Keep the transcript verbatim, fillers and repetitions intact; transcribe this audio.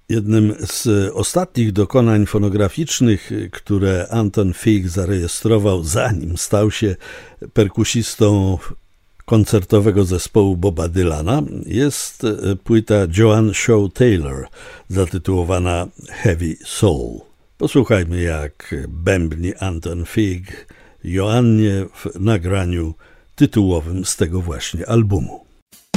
Jednym z ostatnich dokonań fonograficznych, które Anton Fig zarejestrował, zanim stał się perkusistą koncertowego zespołu Boba Dylana, jest płyta Joan Shaw Taylor zatytułowana Heavy Soul. Posłuchajmy, jak bębni Anton Fig Joannie w nagraniu tytułowym z tego właśnie albumu.